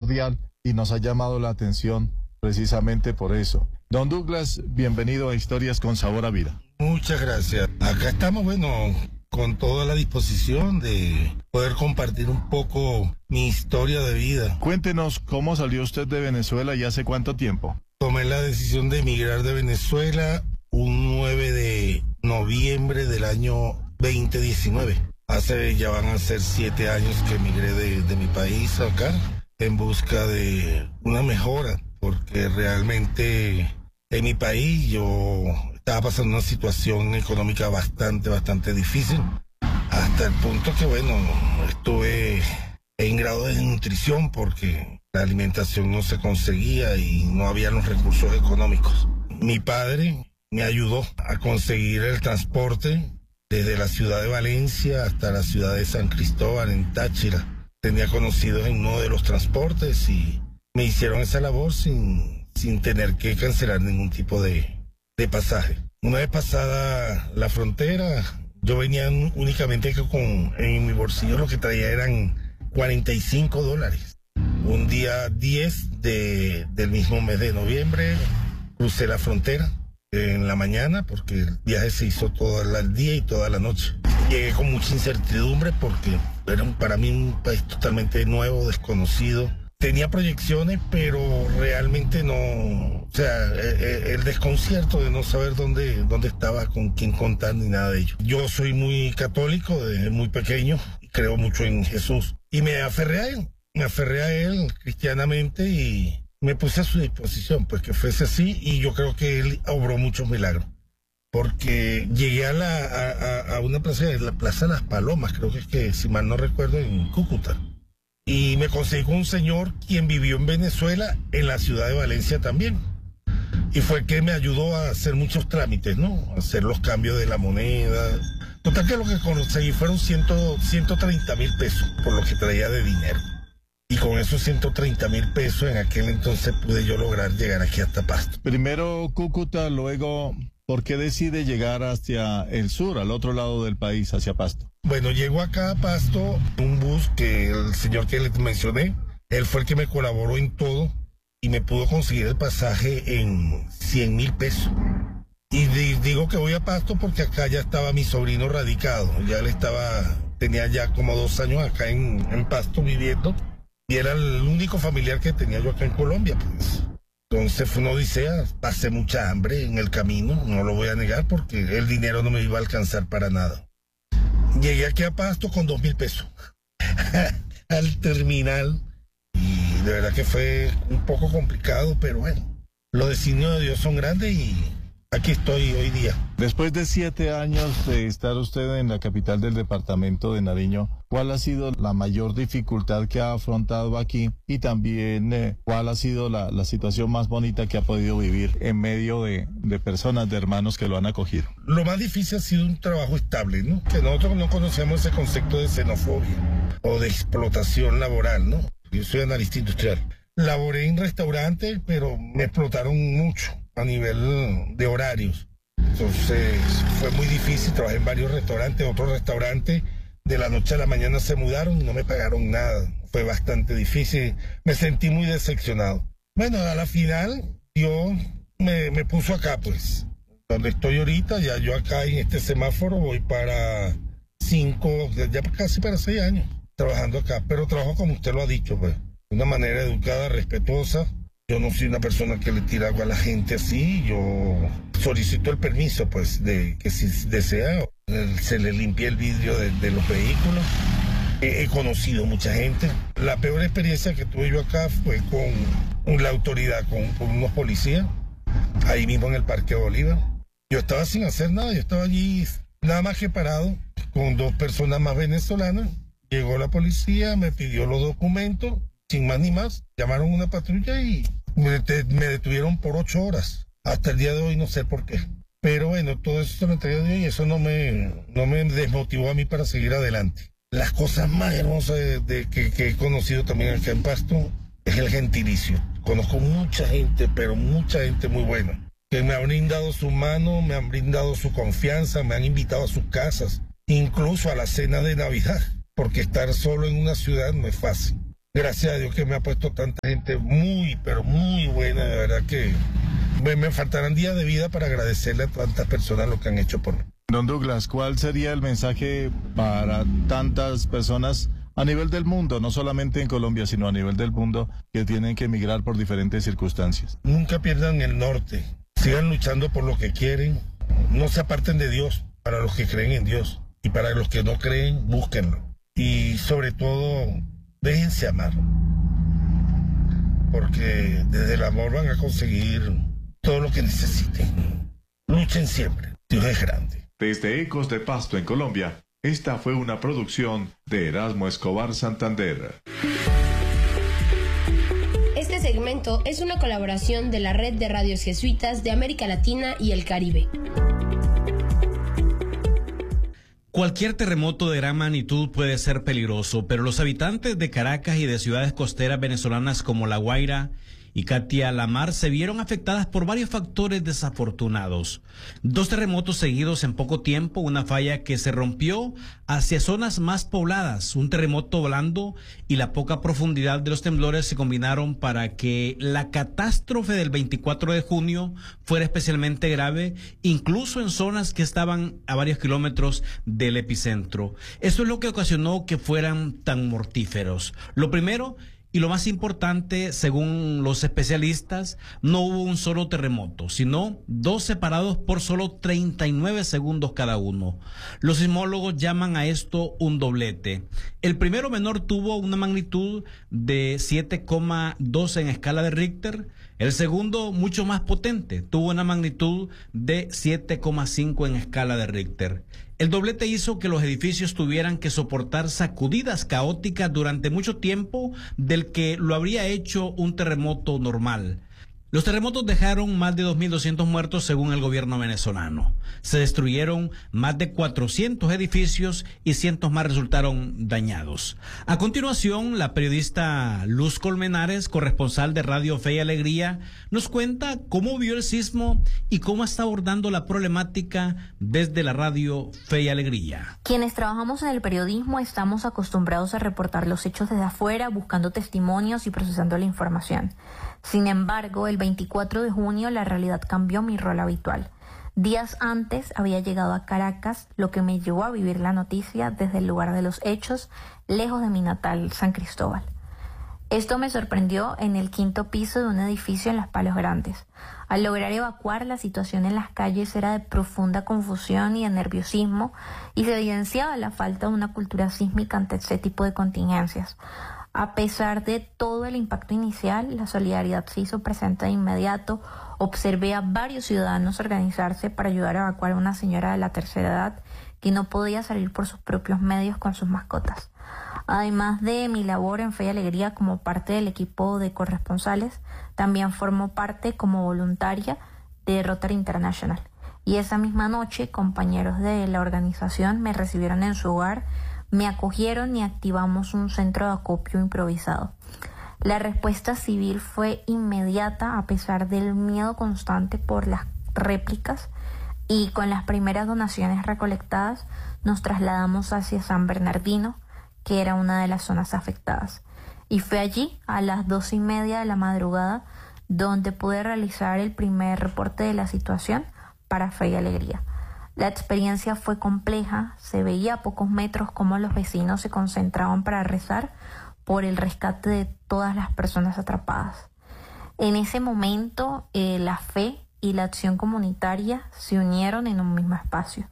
cordial y nos ha llamado la atención precisamente por eso. Don Douglas, bienvenido a Historias con Sabor a Vida. Muchas gracias. Acá estamos, con toda la disposición de poder compartir un poco mi historia de vida. Cuéntenos cómo salió usted de Venezuela y hace cuánto tiempo. Tomé la decisión de emigrar de Venezuela un 9 de noviembre del año 2019. Ya van a ser 7 años que emigré de mi país acá en busca de una mejora, porque realmente en mi país yo estaba pasando una situación económica bastante difícil, hasta el punto que, estuve en grado de desnutrición porque la alimentación no se conseguía y no había los recursos económicos. Mi padre me ayudó a conseguir el transporte desde la ciudad de Valencia hasta la ciudad de San Cristóbal, en Táchira. Tenía conocidos en uno de los transportes y me hicieron esa labor sin tener que cancelar ningún tipo de pasaje. Una vez pasada la frontera, yo venía únicamente en mi bolsillo lo que traía eran $45. Un día 10 del mismo mes de noviembre, crucé la frontera en la mañana porque el viaje se hizo todo el día y toda la noche. Llegué con mucha incertidumbre porque era para mí un país totalmente nuevo, desconocido. Tenía proyecciones, pero realmente no, el desconcierto de no saber dónde estaba, con quién contar, ni nada de ello. Yo soy muy católico desde muy pequeño, y creo mucho en Jesús, y me aferré a él cristianamente y me puse a su disposición, pues que fuese así, y yo creo que él obró muchos milagros. Porque llegué a una plaza, la Plaza de las Palomas, creo que si mal no recuerdo, en Cúcuta. Y me conseguí con un señor quien vivió en Venezuela, en la ciudad de Valencia también. Y fue que me ayudó a hacer muchos trámites, ¿no? A hacer los cambios de la moneda. Total que lo que conseguí fueron 130.000 pesos por lo que traía de dinero. Y con esos 130.000 pesos en aquel entonces pude yo lograr llegar aquí hasta Pasto. Primero Cúcuta, luego, ¿por qué decide llegar hacia el sur, al otro lado del país, hacia Pasto? Llego acá a Pasto, un bus que el señor que les mencioné, él fue el que me colaboró en todo y me pudo conseguir el pasaje en 100.000 pesos. Y digo que voy a Pasto porque acá ya estaba mi sobrino radicado, tenía ya como 2 años acá en Pasto viviendo y era el único familiar que tenía yo acá en Colombia, pues. Entonces fue una odisea, pasé mucha hambre en el camino, no lo voy a negar porque el dinero no me iba a alcanzar para nada. Llegué aquí a Pasto con 2.000 pesos al terminal y de verdad que fue un poco complicado, pero bueno, los designios de Dios son grandes y aquí estoy hoy día. Después de 7 años de estar usted en la capital del departamento de Nariño, ¿cuál ha sido la mayor dificultad que ha afrontado aquí? Y también, ¿cuál ha sido la situación más bonita que ha podido vivir en medio de personas, de hermanos que lo han acogido? Lo más difícil ha sido un trabajo estable, ¿no? Que nosotros no conocemos ese concepto de xenofobia o de explotación laboral, ¿no? Yo soy analista industrial. Laboré en restaurantes, pero me explotaron mucho a nivel de horarios. Entonces fue muy difícil, trabajé en varios restaurantes, otros restaurantes de la noche a la mañana se mudaron y no me pagaron nada. Fue bastante difícil, me sentí muy decepcionado. Bueno, a la final Dios me puso acá, pues, donde estoy ahorita. Ya yo acá en este semáforo voy para 5, ya casi para 6 años trabajando acá, pero trabajo como usted lo ha dicho, pues, de una manera educada, respetuosa. Yo no soy una persona que le tira agua a la gente así. Yo solicito el permiso, pues, de que si desea, se le limpie el vidrio de los vehículos. He conocido mucha gente. La peor experiencia que tuve yo acá fue con la autoridad, con unos policías, ahí mismo en el Parque Bolívar. Yo estaba sin hacer nada, yo estaba allí nada más que parado con 2 personas más venezolanas. Llegó la policía, me pidió los documentos, sin más ni más. Llamaron una patrulla y me detuvieron por 8 horas. Hasta el día de hoy no sé por qué. Pero bueno, todo eso se lo entregué a Dios y eso no me desmotivó a mí para seguir adelante. Las cosas más hermosas que he conocido también acá en Pasto es el gentilicio. Conozco mucha gente, pero mucha gente muy buena, que me han brindado su mano, me han brindado su confianza, me han invitado a sus casas, incluso a la cena de Navidad, porque estar solo en una ciudad no es fácil. Gracias a Dios que me ha puesto tanta gente muy, pero muy buena, de verdad que me faltarán días de vida para agradecerle a tantas personas lo que han hecho por mí. Don Douglas, ¿cuál sería el mensaje para tantas personas a nivel del mundo, no solamente en Colombia, sino a nivel del mundo, que tienen que emigrar por diferentes circunstancias? Nunca pierdan el norte, sigan luchando por lo que quieren, no se aparten de Dios, para los que creen en Dios, y para los que no creen, búsquenlo. Y sobre todo, déjense amar, porque desde el amor van a conseguir todo lo que necesiten. Luchen siempre, Dios es grande. Desde Ecos de Pasto en Colombia, esta fue una producción de Erasmo Escobar Santander. Este segmento es una colaboración de la Red de Radios Jesuitas de América Latina y el Caribe. Cualquier terremoto de gran magnitud puede ser peligroso, pero los habitantes de Caracas y de ciudades costeras venezolanas como La Guaira y Catia-La-Mar se vieron afectadas por varios factores desafortunados. 2 terremotos seguidos en poco tiempo, una falla que se rompió hacia zonas más pobladas, un terremoto blando y la poca profundidad de los temblores se combinaron para que la catástrofe del 24 de junio fuera especialmente grave, incluso en zonas que estaban a varios kilómetros del epicentro. Eso es lo que ocasionó que fueran tan mortíferos. Lo primero y lo más importante, según los especialistas, no hubo un solo terremoto, sino 2 separados por solo 39 segundos cada uno. Los sismólogos llaman a esto un doblete. El primero menor tuvo una magnitud de 7,2 en escala de Richter. El segundo, mucho más potente, tuvo una magnitud de 7,5 en escala de Richter. El doblete hizo que los edificios tuvieran que soportar sacudidas caóticas durante mucho tiempo del que lo habría hecho un terremoto normal. Los terremotos dejaron más de 2.200 muertos según el gobierno venezolano. Se destruyeron más de 400 edificios y cientos más resultaron dañados. A continuación, la periodista Luz Colmenares, corresponsal de Radio Fe y Alegría, nos cuenta cómo vio el sismo y cómo está abordando la problemática desde la Radio Fe y Alegría. Quienes trabajamos en el periodismo estamos acostumbrados a reportar los hechos desde afuera, buscando testimonios y procesando la información. Sin embargo, el 24 de junio la realidad cambió mi rol habitual. Días antes había llegado a Caracas, lo que me llevó a vivir la noticia desde el lugar de los hechos, lejos de mi natal San Cristóbal. Esto me sorprendió en el 5º piso de un edificio en Los Palos Grandes. Al lograr evacuar, la situación en las calles era de profunda confusión y de nerviosismo, y se evidenciaba la falta de una cultura sísmica ante este tipo de contingencias. A pesar de todo el impacto inicial, la solidaridad se hizo presente de inmediato. Observé a varios ciudadanos organizarse para ayudar a evacuar a una señora de la tercera edad que no podía salir por sus propios medios con sus mascotas. Además de mi labor en Fe y Alegría como parte del equipo de corresponsales, también formo parte como voluntaria de Rotary International. Y esa misma noche, compañeros de la organización me recibieron en su hogar, me acogieron y activamos un centro de acopio improvisado. La respuesta civil fue inmediata a pesar del miedo constante por las réplicas, y con las primeras donaciones recolectadas nos trasladamos hacia San Bernardino, que era una de las zonas afectadas. Y fue allí, a las 2:30 de la madrugada, donde pude realizar el primer reporte de la situación para Fe y Alegría. La experiencia fue compleja, se veía a pocos metros cómo los vecinos se concentraban para rezar por el rescate de todas las personas atrapadas. En ese momento, la fe y la acción comunitaria se unieron en un mismo espacio.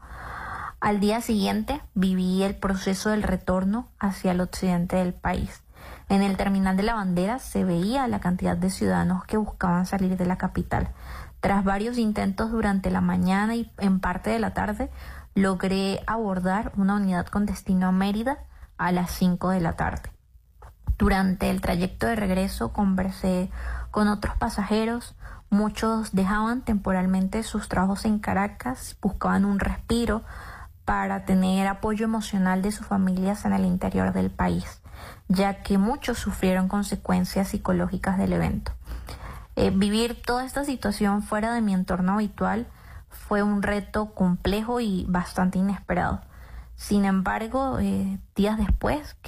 Al día siguiente, viví el proceso del retorno hacia el occidente del país. En el terminal de la Bandera se veía la cantidad de ciudadanos que buscaban salir de la capital. Tras varios intentos durante la mañana y en parte de la tarde, logré abordar una unidad con destino a Mérida a las 5 de la tarde. Durante el trayecto de regreso conversé con otros pasajeros. Muchos dejaban temporalmente sus trabajos en Caracas, buscaban un respiro para tener apoyo emocional de sus familias en el interior del país, ya que muchos sufrieron consecuencias psicológicas del evento. Vivir toda esta situación fuera de mi entorno habitual fue un reto complejo y bastante inesperado. Sin embargo, días después, que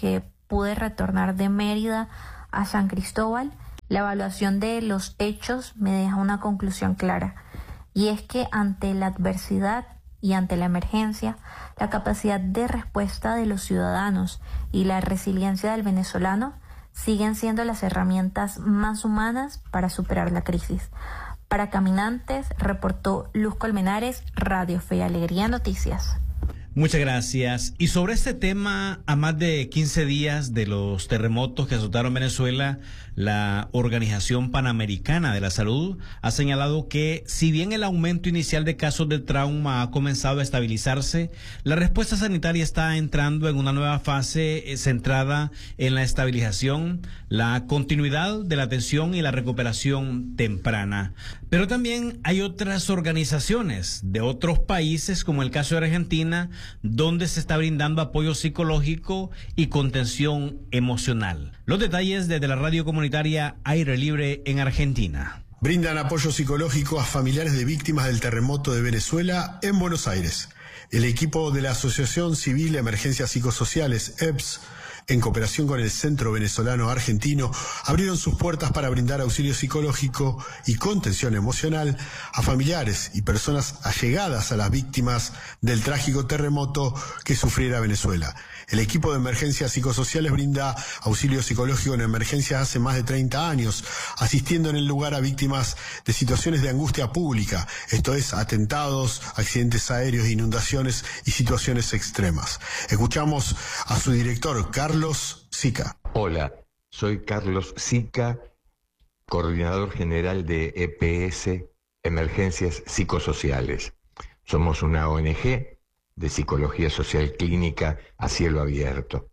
pude retornar de Mérida a San Cristóbal, la evaluación de los hechos me deja una conclusión clara, y es que ante la adversidad y ante la emergencia, la capacidad de respuesta de los ciudadanos y la resiliencia del venezolano siguen siendo las herramientas más humanas para superar la crisis. Para Caminantes, reportó Luz Colmenares, Radio Fe y Alegría Noticias. Muchas gracias. Y sobre este tema, a más de 15 días de los terremotos que azotaron Venezuela, la Organización Panamericana de la Salud ha señalado que, si bien el aumento inicial de casos de trauma ha comenzado a estabilizarse, la respuesta sanitaria está entrando en una nueva fase centrada en la estabilización, la continuidad de la atención y la recuperación temprana. Pero también hay otras organizaciones de otros países, como el caso de Argentina, donde se está brindando apoyo psicológico y contención emocional. Los detalles desde la radio comunitaria Aire Libre en Argentina. Brindan apoyo psicológico a familiares de víctimas del terremoto de Venezuela en Buenos Aires. El equipo de la Asociación Civil de Emergencias Psicosociales, EPS, en cooperación con el Centro Venezolano Argentino, abrieron sus puertas para brindar auxilio psicológico y contención emocional a familiares y personas allegadas a las víctimas del trágico terremoto que sufriera Venezuela. El equipo de emergencias psicosociales brinda auxilio psicológico en emergencias hace más de 30 años, asistiendo en el lugar a víctimas de situaciones de angustia pública, esto es, atentados, accidentes aéreos, inundaciones y situaciones extremas. Escuchamos a su director, Carlos Sica. Hola, soy Carlos Sica, coordinador general de EPS, Emergencias Psicosociales. Somos una ONG de Psicología Social Clínica a cielo abierto.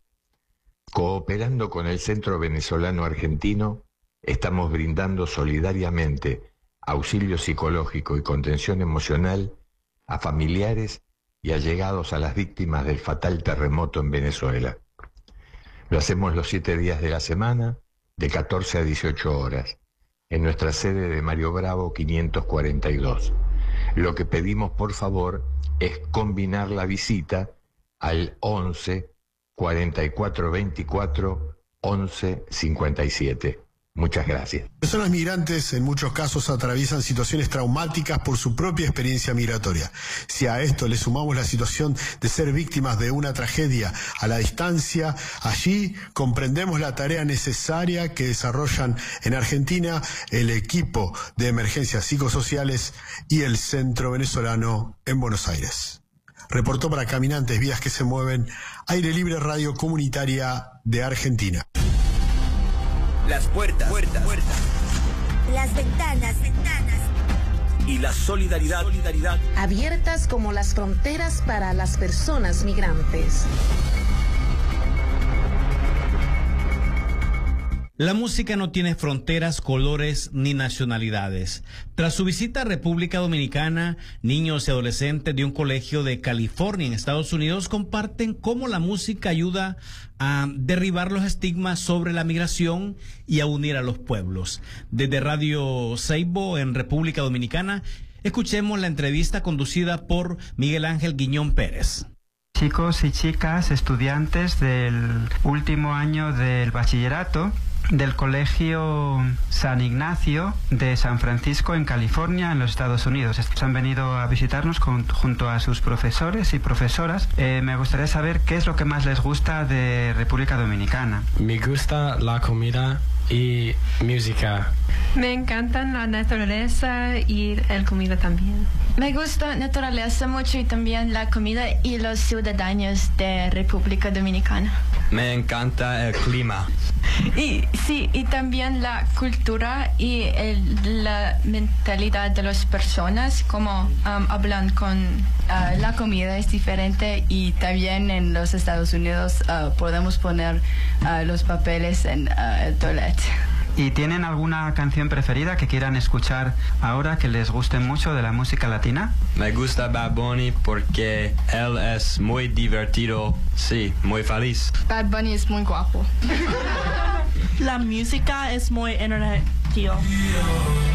Cooperando con el Centro Venezolano Argentino, estamos brindando solidariamente auxilio psicológico y contención emocional a familiares y allegados a las víctimas del fatal terremoto en Venezuela. Lo hacemos los 7 días de la semana, de 14 a 18 horas, en nuestra sede de Mario Bravo 542. Lo que pedimos, por favor, es combinar la visita al 11 44 24 11 57. Muchas gracias. Personas migrantes en muchos casos atraviesan situaciones traumáticas por su propia experiencia migratoria. Si a esto le sumamos la situación de ser víctimas de una tragedia a la distancia, allí comprendemos la tarea necesaria que desarrollan en Argentina el equipo de emergencias psicosociales y el Centro Venezolano en Buenos Aires. Reportó para Caminantes, Vidas que se Mueven, Aire Libre, Radio Comunitaria de Argentina. Las puertas. Las ventanas. Y la solidaridad. Abiertas como las fronteras para las personas migrantes. La música no tiene fronteras, colores ni nacionalidades. Tras su visita a República Dominicana, niños y adolescentes de un colegio de California en Estados Unidos comparten cómo la música ayuda a derribar los estigmas sobre la migración y a unir a los pueblos. Desde Radio Seibo en República Dominicana, escuchemos la entrevista conducida por Miguel Ángel Guiñón Pérez. Chicos y chicas, estudiantes del último año del bachillerato del Colegio San Ignacio de San Francisco en California, en los Estados Unidos. Han venido a visitarnos junto a sus profesores y profesoras. Me gustaría saber qué es lo que más les gusta de República Dominicana. Me gusta la comida y música. Me encantan la naturaleza y la comida también. Me gusta la naturaleza mucho y también la comida y los ciudadanos de República Dominicana. Me encanta el clima. Y también la cultura y la mentalidad de las personas, como hablan con la comida es diferente y también en los Estados Unidos podemos poner los papeles en el toilet. ¿Y tienen alguna canción preferida que quieran escuchar ahora que les guste mucho de la música latina? Me gusta Bad Bunny porque él es muy divertido, sí, muy feliz. Bad Bunny es muy guapo. La música es muy energética.